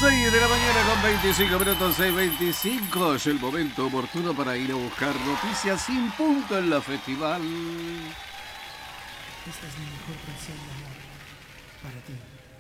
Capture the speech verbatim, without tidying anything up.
seis de la mañana con veinticinco minutos, seis veinticinco. Es el momento oportuno para ir a buscar noticias sin punto en la festival. Esta es mi mejor canción de amor para ti.